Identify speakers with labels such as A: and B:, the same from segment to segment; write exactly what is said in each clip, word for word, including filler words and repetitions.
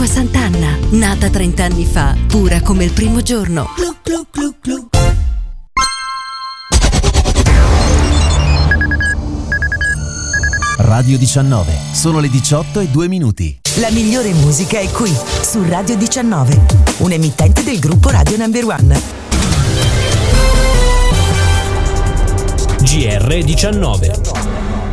A: Acqua Sant'Anna, nata trent'anni fa, pura come il primo giorno. Glu, glu, glu, glu.
B: Radio diciannove, sono le diciotto e due minuti.
C: La migliore musica è qui, su Radio diciannove, un emittente del gruppo Radio Number One.
D: G R diciannove.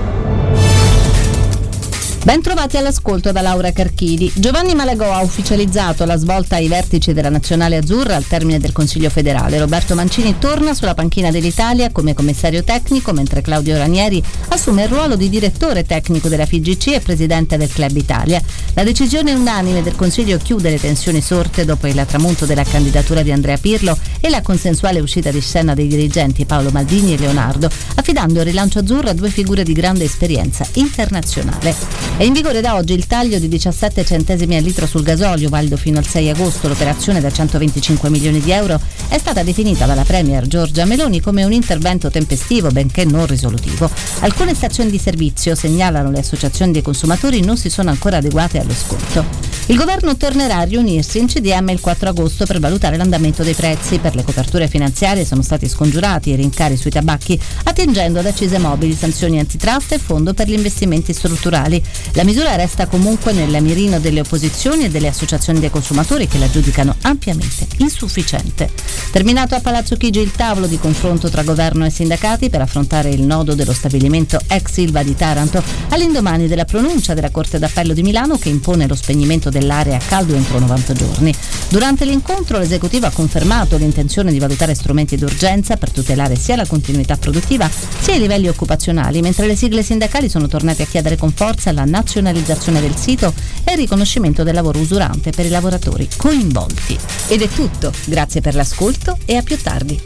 E: Ben trovati all'ascolto da Laura Carchidi. Giovanni Malagò ha ufficializzato la svolta ai vertici della Nazionale Azzurra al termine del Consiglio federale. Roberto Mancini torna sulla panchina dell'Italia come commissario tecnico, mentre Claudio Ranieri assume il ruolo di direttore tecnico della F I G C e presidente del Club Italia. La decisione unanime del Consiglio chiude le tensioni sorte dopo il tramonto della candidatura di Andrea Pirlo e la consensuale uscita di scena dei dirigenti Paolo Maldini e Leonardo, affidando il rilancio azzurro a due figure di grande esperienza internazionale. È in vigore da oggi il taglio di diciassette centesimi al litro sul gasolio, valido fino al sei agosto. L'operazione da centoventicinque milioni di euro è stata definita dalla Premier Giorgia Meloni come un intervento tempestivo, benché non risolutivo. Alcune stazioni di servizio, segnalano le associazioni dei consumatori, non si sono ancora adeguate allo sconto. Il governo tornerà a riunirsi in C D M il quattro agosto per valutare l'andamento dei prezzi. Per le coperture finanziarie sono stati scongiurati i rincari sui tabacchi, attingendo ad accise mobili, sanzioni antitrust e fondo per gli investimenti strutturali. La misura resta comunque nel mirino delle opposizioni e delle associazioni dei consumatori, che la giudicano ampiamente insufficiente. Terminato a Palazzo Chigi il tavolo di confronto tra governo e sindacati per affrontare il nodo dello stabilimento ex Ilva di Taranto, all'indomani della pronuncia della Corte d'Appello di Milano che impone lo spegnimento dell'area a caldo entro novanta giorni. Durante l'incontro l'esecutivo ha confermato l'intenzione di valutare strumenti d'urgenza per tutelare sia la continuità produttiva sia i livelli occupazionali, mentre le sigle sindacali sono tornate a chiedere con forza la nazionalizzazione del sito e il riconoscimento del lavoro usurante per i lavoratori coinvolti. Ed è tutto, grazie per l'ascolto e a più tardi.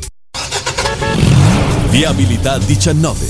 F: Viabilità diciannove.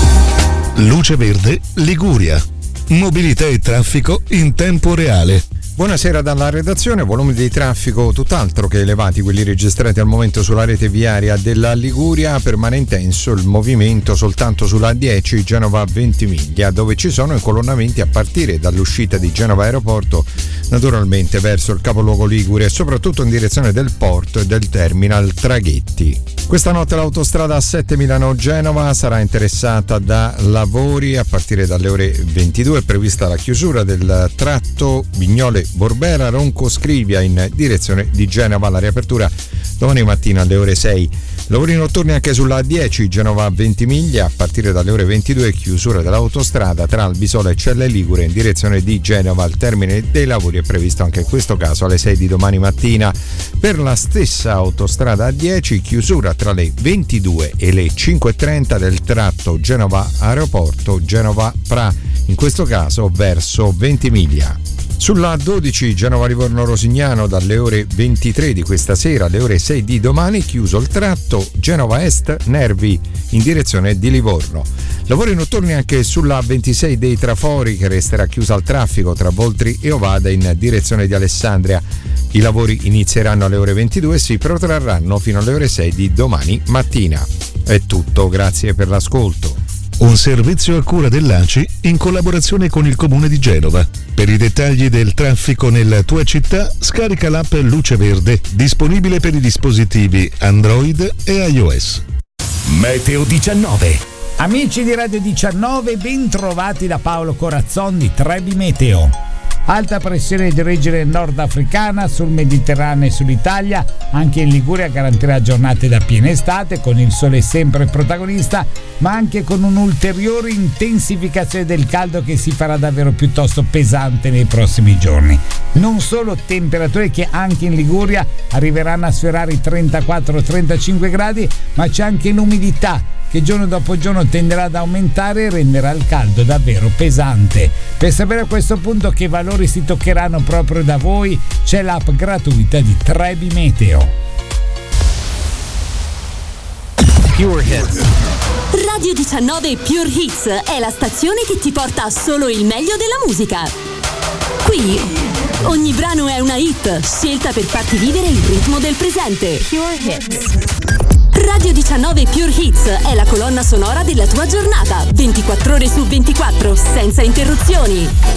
G: Luce Verde Liguria. Mobilità e traffico in tempo reale.
H: Buonasera dalla redazione. Volumi di traffico tutt'altro che elevati, quelli registrati al momento sulla rete viaria della Liguria. Permane intenso il movimento soltanto sulla A dieci Genova Ventimiglia, dove ci sono incolonnamenti a partire dall'uscita di Genova Aeroporto, naturalmente verso il capoluogo ligure e soprattutto in direzione del porto e del terminal traghetti. Questa notte l'autostrada A sette Milano-Genova sarà interessata da lavori a partire dalle ore ventidue. È prevista la chiusura del tratto Vignole-Borbera Ronco-Scrivia in direzione di Genova. La riapertura domani mattina alle ore sei. Lavori notturni anche sulla A dieci Genova-Ventimiglia a partire dalle ore ventidue. Chiusura dell'autostrada tra Albisola e Celle Ligure in direzione di Genova. Al termine dei lavori è previsto anche in questo caso alle sei di domani mattina. Per la stessa autostrada A dieci chiusura tra le ventidue e le cinque e trenta del tratto Genova Aeroporto Genova Pra, in questo caso verso Ventimiglia. Sulla A dodici Genova-Livorno-Rosignano dalle ore ventitré di questa sera alle ore sei di domani, chiuso il tratto Genova Est Nervi in direzione di Livorno. Lavori notturni anche sulla A ventisei dei Trafori, che resterà chiusa al traffico tra Voltri e Ovada in direzione di Alessandria. I lavori inizieranno alle ore ventidue e si protrarranno fino alle ore sei di domani mattina. È tutto, grazie per l'ascolto.
G: Un servizio a cura dell'A C I in collaborazione con il Comune di Genova. Per i dettagli del traffico nella tua città, scarica l'app Luce Verde, disponibile per i dispositivi Android e iOS.
F: Meteo diciannove.
I: Amici di Radio diciannove, ben trovati da Paolo Corazzon di Trebi Meteo. Alta pressione di origine nordafricana sul Mediterraneo e sull'Italia, anche in Liguria garantirà giornate da piena estate con il sole sempre protagonista, ma anche con un'ulteriore intensificazione del caldo che si farà davvero piuttosto pesante nei prossimi giorni. Non solo temperature che anche in Liguria arriveranno a sfiorare i trentaquattro trentacinque gradi, ma c'è anche l'umidità che giorno dopo giorno tenderà ad aumentare e renderà il caldo davvero pesante. Per sapere a questo punto che valori si toccheranno proprio da voi, c'è l'app gratuita di Trebi Meteo.
D: Pure Hits.
J: Radio diciannove Pure Hits è la stazione che ti porta solo il meglio della musica. Qui ogni brano è una hit, scelta per farti vivere il ritmo del presente. Pure Hits. Radio diciannove Pure Hits è la colonna sonora della tua giornata, ventiquattro ore su ventiquattro, senza interruzioni.